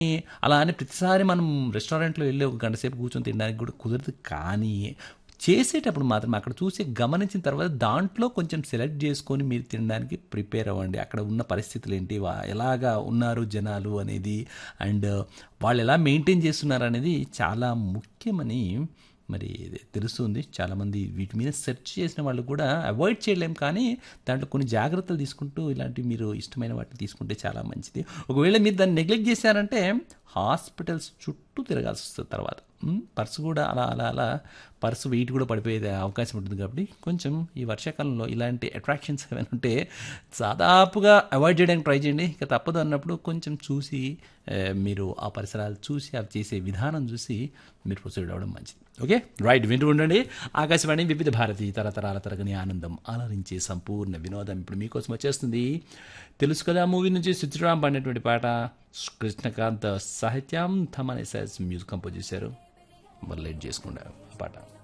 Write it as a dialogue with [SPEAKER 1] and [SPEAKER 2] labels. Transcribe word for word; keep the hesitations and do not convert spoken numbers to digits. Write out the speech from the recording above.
[SPEAKER 1] అలా అని ప్రతిసారి మనం రెస్టారెంట్‌లో ఎళ్లి ఒక గంట సేపు కూర్చొని తినడానికి కూడా కుదరదు. కానీ చేసేటప్పుడు మాత్రం అక్కడ చూసి గమనించిన తర్వాత దాంట్లో కొంచెం సెలెక్ట్ చేసుకొని మీరు తినడానికి ప్రిపేర్ అవ్వండి. అక్కడ ఉన్న పరిస్థితులేంటి, వా ఎలాగా ఉన్నారు జనాలు అనేది, అండ్ వాళ్ళు ఎలా మెయింటైన్ చేస్తున్నారనేది చాలా ముఖ్యమని మరి తెలుస్తుంది. చాలామంది వీటి మీద సెర్చ్ చేసిన వాళ్ళు కూడా అవాయిడ్ చేయలేం, కానీ దాంట్లో కొన్ని జాగ్రత్తలు తీసుకుంటూ ఇలాంటివి మీరు ఇష్టమైన వాటిని తీసుకుంటే చాలా మంచిది. ఒకవేళ మీరు దాన్ని నెగ్లెక్ట్ చేశారంటే హాస్పిటల్స్ చుట్టూ తిరగాల్సి వస్తుంది తర్వాత. ఉమ్, పర్సు కూడా అలా అలా అలా పర్సు వెయిట్ కూడా పడిపోయే అవకాశం ఉంటుంది. కాబట్టి కొంచెం ఈ వర్షాకాలంలో ఇలాంటి అట్రాక్షన్స్ ఏమైనా ఉంటే దాదాపుగా అవాయిడ్ చేయడానికి ట్రై చేయండి. ఇక తప్పదు అన్నప్పుడు కొంచెం చూసి ఆ, మీరు ఆ పరిసరాలు చూసి అవి చేసే విధానం చూసి మీరు ప్రొసీడ్ అవ్వడం మంచిది. ఓకే, రైట్, వింటూ ఉండండి ఆకాశవాణి వివిధ భారతి తరతరాల తరగని ఆనందం అలరించే సంపూర్ణ వినోదం. ఇప్పుడు మీకోసం వచ్చేస్తుంది తెలుసు కదా మూవీ నుంచి సిద్ధరామ్ పాడినటువంటి పాట. కృష్ణకాంత్ సాహిత్యం, థమన్ ఎస్ఎస్ మ్యూజిక్ కంపోజ్ చేశారు. మరి లేట్ చేసుకున్నారు పాట.